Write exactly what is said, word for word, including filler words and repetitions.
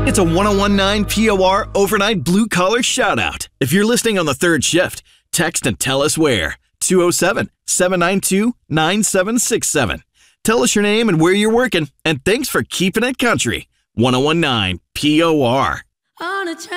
It's a ten nineteen P O R overnight blue collar shout out. If you're listening on the third shift, text and tell us where. two oh seven, seven nine two, nine seven six seven. Tell us your name and where you're working, and thanks for keeping it country. ten nineteen P O R.